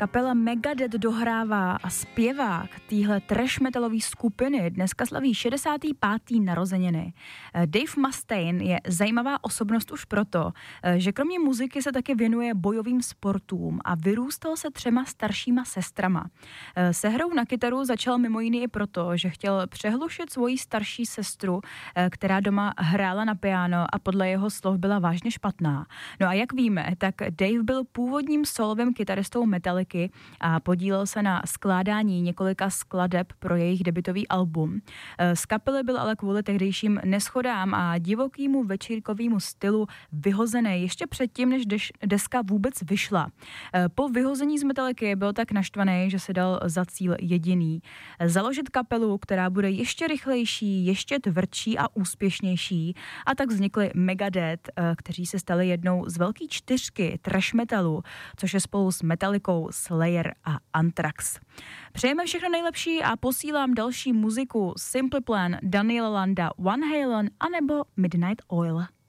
Kapela Megadeth dohrává a zpěvák téhle trash metalové skupiny dneska slaví 65. narozeniny. Dave Mustaine je zajímavá osobnost už proto, že kromě muziky se také věnuje bojovým sportům a vyrůstal se 3 staršíma sestrama. Se hrou na kytaru začal mimo jiné i proto, že chtěl přehlušit svoji starší sestru, která doma hrála na piano a podle jeho slov byla vážně špatná. No a jak víme, tak Dave byl původním solovým kytaristou Metallicy a podílel se na skládání několika skladeb pro jejich debutový album. Z kapely byl ale kvůli tehdejším neschodám a divokýmu večírkovému stylu vyhozený ještě předtím, než deska vůbec vyšla. Po vyhození z Metallicy byl tak naštvaný, že si dal za cíl jediný: založit kapelu, která bude ještě rychlejší, ještě tvrdší a úspěšnější, a tak vznikly Megadeth, kteří se stali jednou z velké 4 trash metalu, což je spolu s Metallicou, Slayer a Anthrax. Přejeme všechno nejlepší a posílám další muziku: Simple Plan, Daniela Landa, Van Halen anebo Midnight Oil.